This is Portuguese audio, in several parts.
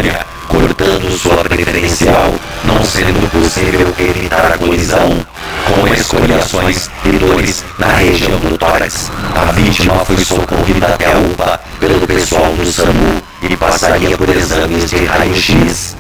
rotatória, cortando sua preferencial, não sendo possível evitar a colisão, com escoriações e dores na região do tórax. A vítima foi socorrida até a UPA pelo pessoal do SAMU e passaria por exames de raio-x.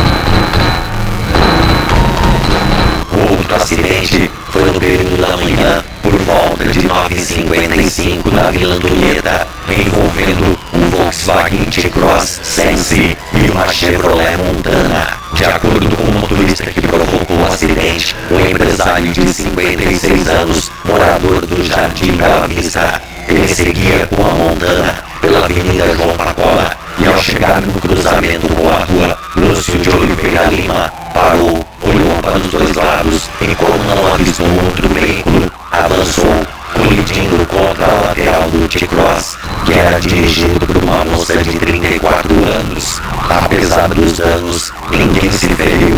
O outro acidente foi no período da manhã, por volta de 9h55 na Vila Antonieta, envolvendo um Volkswagen T-Cross Sense e uma Chevrolet Montana. De acordo com o motorista que provocou o acidente, um empresário de 56 anos, morador do Jardim Bela Vista, ele seguia com a Montana pela Avenida João Pacola e, ao chegar no cruzamento com a rua Lúcio de Oliveira Lima, parou, olhou para os dois lados e, como não avistou outro veículo, avançou, colidindo contra a lateral do T-Cross, que era dirigido por uma moça de 34 anos. Apesar dos danos, ninguém se feriu.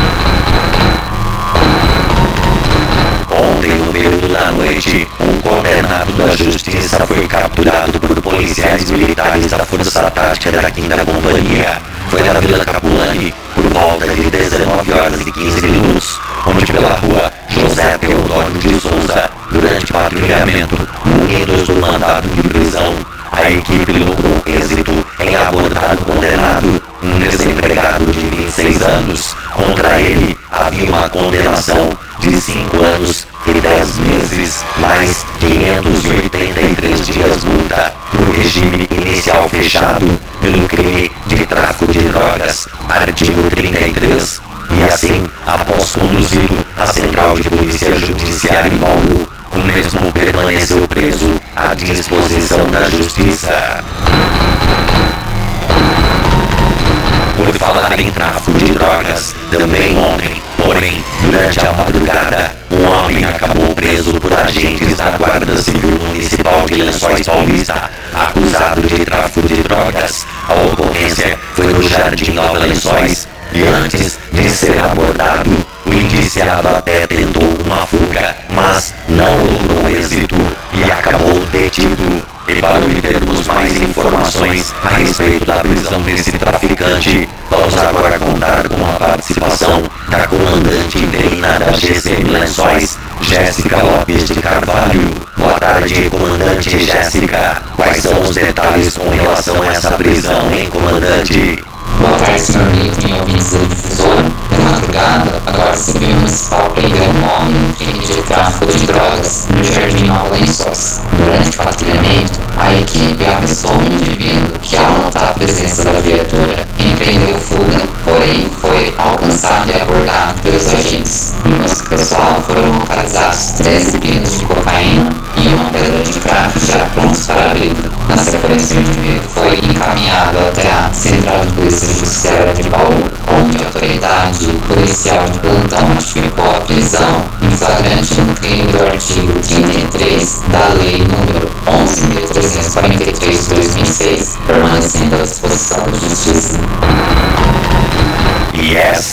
Ontem, no período da noite, um condenado da justiça foi capturado por policiais militares da Força Tática da 5ª Companhia. Foi na Vila Capulani, por volta de 19h15, onde pela rua José Teodoro de Souza, durante patrulhamento, munidos do mandado de prisão, a equipe logrou êxito em abordar o condenado, um desempregado de 26 anos. Contra ele havia uma condenação de 5 anos e 10 meses, mais 583 dias multa, no regime inicial fechado, pelo crime de tráfico de drogas, artigo 33. E assim, após conduzido à Central de Polícia Judiciária em Bauru, o mesmo permaneceu preso à disposição da Justiça. Por falar em tráfico de drogas, também ontem, porém, durante a madrugada, um homem acabou preso por agentes da Guarda Civil Municipal de Lençóis Paulista, acusado de tráfico de drogas. A ocorrência foi no Jardim Nova Lençóis e, antes de ser abordado, o indiciado até tentou uma fuga, mas não logrou êxito e acabou detido. E para obtermos mais informações a respeito da prisão desse traficante, vamos agora contar com a participação da comandante interina da GCM Lençóis, Jéssica Lopes de Carvalho. Boa tarde, comandante Jéssica. Quais são os detalhes com relação a essa prisão, hein, comandante? Boa tarde, senhor Milton e ouvintes da difusora. Na madrugada, a Guarda Civil Municipal prendeu um homem no crime de tráfico de drogas no Jardim Nova Lençóis. Durante o patrulhamento, a equipe avistou um indivíduo que, ao notar a presença da viatura, empreendeu fuga, porém foi alcançado e abordado pelos agentes. No nosso pessoal foram localizados 13 quilos de cocaína e uma pedra de crack já prontos para a briga. Na sequência, o indivíduo foi encaminhado até a Central de Polícia Judiciária de Bauru, onde a autoridade policial de plantão notificou a prisão em flagrante no crime do artigo 33 da Lei número 11.343 de 2006, permanecendo à disposição da Justiça. E essa